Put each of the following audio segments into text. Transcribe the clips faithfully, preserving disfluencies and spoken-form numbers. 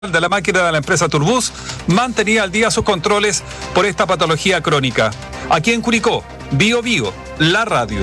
de la máquina de la empresa Turbus mantenía al día sus controles por esta patología crónica. Aquí en Curicó, Bio Bio, la radio.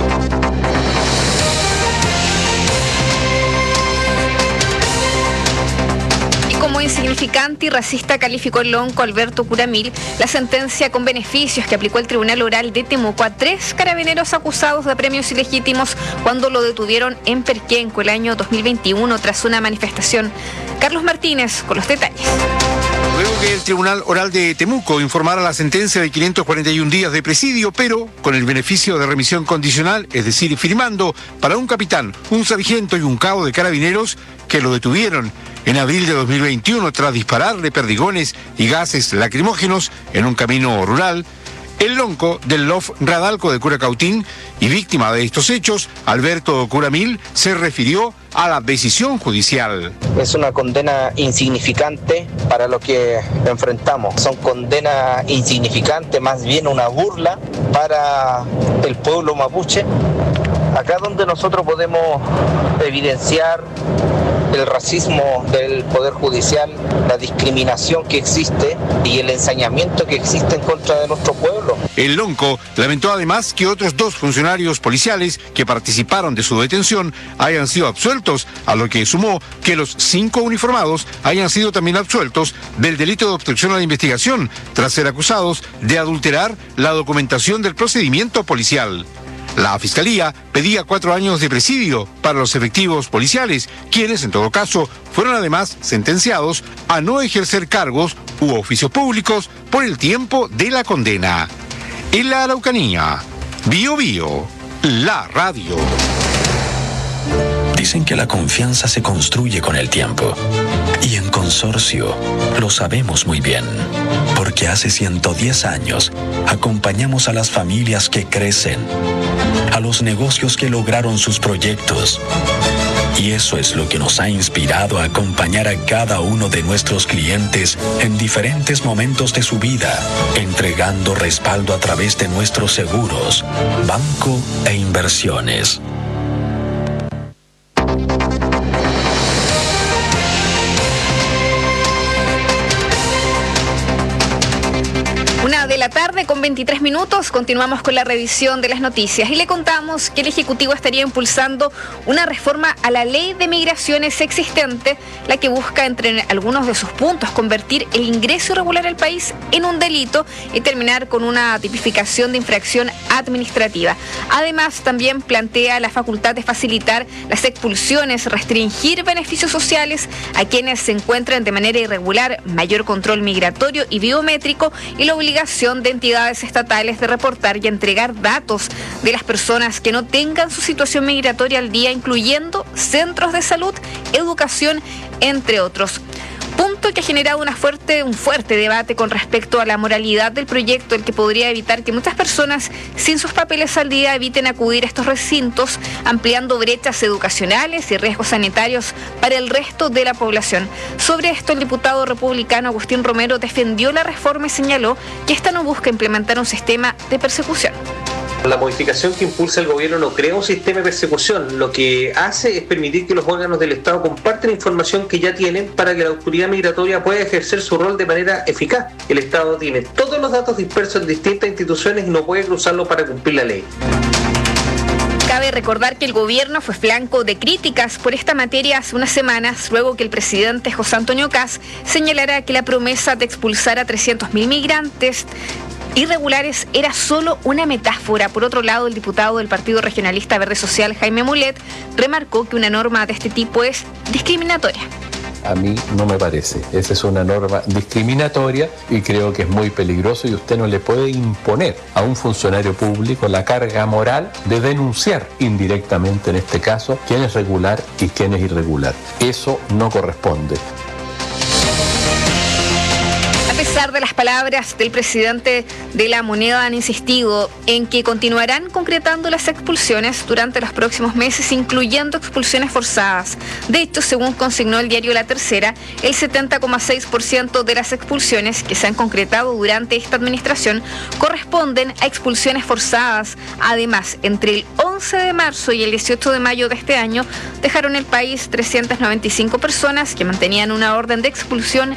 Como insignificante y racista calificó el lonco Alberto Curamil la sentencia con beneficios que aplicó el Tribunal Oral de Temuco a tres carabineros acusados de apremios ilegítimos cuando lo detuvieron en Perquenco el año dos mil veintiuno tras una manifestación. Carlos Martínez con los detalles. Luego que el Tribunal Oral de Temuco informara la sentencia de quinientos cuarenta y un días de presidio, pero con el beneficio de remisión condicional, es decir, firmando para un capitán, un sargento y un cabo de carabineros que lo detuvieron en abril de dos mil veintiuno tras dispararle perdigones y gases lacrimógenos en un camino rural, el lonco del L O F Radalco de Curacautín y víctima de estos hechos, Alberto Curamil, se refirió a la decisión judicial. Es una condena insignificante para lo que enfrentamos. Son condenas insignificantes, más bien una burla para el pueblo mapuche. Acá donde nosotros podemos evidenciar el racismo del Poder Judicial, la discriminación que existe y el ensañamiento que existe en contra de nuestro pueblo. El lonco lamentó además que otros dos funcionarios policiales que participaron de su detención hayan sido absueltos, a lo que sumó que los cinco uniformados hayan sido también absueltos del delito de obstrucción a la investigación, tras ser acusados de adulterar la documentación del procedimiento policial. La Fiscalía pedía cuatro años de presidio para los efectivos policiales, quienes en todo caso fueron además sentenciados a no ejercer cargos u oficios públicos por el tiempo de la condena. En la Araucanía, Bio Bio, la radio. Dicen que la confianza se construye con el tiempo. Y en Consorcio lo sabemos muy bien, porque hace ciento diez años acompañamos a las familias que crecen, a los negocios que lograron sus proyectos. Y eso es lo que nos ha inspirado a acompañar a cada uno de nuestros clientes en diferentes momentos de su vida, entregando respaldo a través de nuestros seguros, banco e inversiones. Una de la tarde con veintitrés minutos, continuamos con la revisión de las noticias y le contamos que el Ejecutivo estaría impulsando una reforma a la ley de migraciones existente, la que busca entre algunos de sus puntos convertir el ingreso irregular al país en un delito y terminar con una tipificación de infracción administrativa. Además, también plantea la facultad de facilitar las expulsiones, restringir beneficios sociales a quienes se encuentran de manera irregular, mayor control migratorio y biométrico y la obligación de entidades estatales de reportar y entregar datos de las personas que no tengan su situación migratoria al día, incluyendo centros de salud, educación, entre otros. Punto que ha generado una fuerte, un fuerte debate con respecto a la moralidad del proyecto, el que podría evitar que muchas personas sin sus papeles al día eviten acudir a estos recintos, ampliando brechas educacionales y riesgos sanitarios para el resto de la población. Sobre esto, el diputado republicano Agustín Romero defendió la reforma y señaló que esta no busca implementar un sistema de persecución. La modificación que impulsa el gobierno no crea un sistema de persecución, lo que hace es permitir que los órganos del Estado compartan información que ya tienen para que la autoridad migratoria pueda ejercer su rol de manera eficaz. El Estado tiene todos los datos dispersos en distintas instituciones y no puede cruzarlos para cumplir la ley. Cabe recordar que el gobierno fue flanco de críticas por esta materia hace unas semanas, luego que el presidente José Antonio Kast señalara que la promesa de expulsar a trescientos mil migrantes irregulares era solo una metáfora. Por otro lado, el diputado del Partido Regionalista Verde Social, Jaime Mulet, remarcó que una norma de este tipo es discriminatoria. A mí no me parece. Esa es una norma discriminatoria y creo que es muy peligroso y usted no le puede imponer a un funcionario público la carga moral de denunciar indirectamente, en este caso, quién es regular y quién es irregular. Eso no corresponde. A pesar de las palabras del presidente de La Moneda, han insistido en que continuarán concretando las expulsiones durante los próximos meses, incluyendo expulsiones forzadas. De hecho, según consignó el diario La Tercera, el setenta coma seis por ciento de las expulsiones que se han concretado durante esta administración corresponden a expulsiones forzadas. Además, entre el once de marzo y el dieciocho de mayo de este año, dejaron el país trescientas noventa y cinco personas que mantenían una orden de expulsión